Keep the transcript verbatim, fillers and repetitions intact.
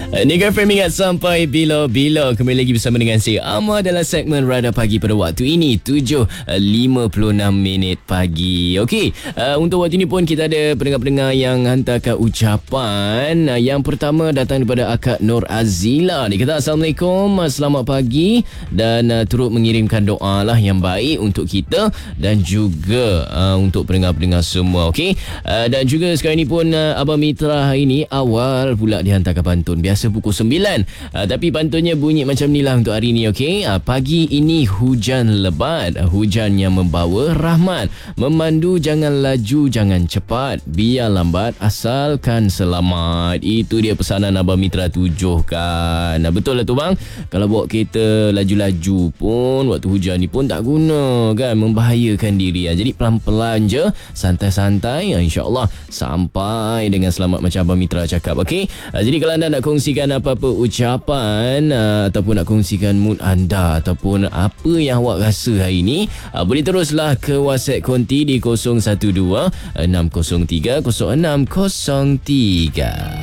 Nigar Frame ingat sampai bila-bila. Kembali lagi bersama dengan saya Amar dalam segmen Radar Pagi pada waktu ini tujuh lima puluh enam minit pagi. Okey, uh, untuk waktu ini pun kita ada pendengar-pendengar yang hantarkan ucapan. uh, Yang pertama datang daripada Akak Nur Azila. Dia kata Assalamualaikum, selamat pagi, dan uh, turut mengirimkan doa lah yang baik untuk kita dan juga uh, untuk pendengar-pendengar semua. Okey, uh, dan juga sekarang ini pun uh, Abang Mitra hari ini awal pula dihantarkan pantun. Biasa pukul sembilan, uh, tapi pantunnya bunyi macam ni lah untuk hari ni. Okey, uh, pagi ini hujan lebat, uh, hujan yang membawa rahmat, memandu jangan laju jangan cepat, biar lambat asalkan selamat. Itu dia pesanan Abang Mitra tujuhkan. Nah, betul lah tu bang, kalau bawa kereta laju-laju pun waktu hujan ni pun tak guna kan, membahayakan diri. Jadi pelan-pelan je, santai-santai, insya-Allah sampai dengan selamat macam Abang Mitra cakap. Okey, uh, jadi kalau anda nak kongsikan apa-apa ucapan uh, ataupun nak kongsikan mood anda ataupun apa yang awak rasa hari ini, uh, boleh teruslah ke WhatsApp Konti di kosong satu dua enam kosong tiga kosong enam kosong tiga.